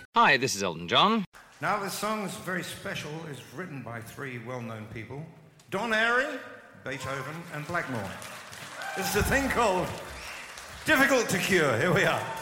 Hi, this is Elton John. Now, this song's very special. It's written by three well-known people. Don Airey, Beethoven, and Blackmore. This is a thing called Difficult to Cure. Here we are.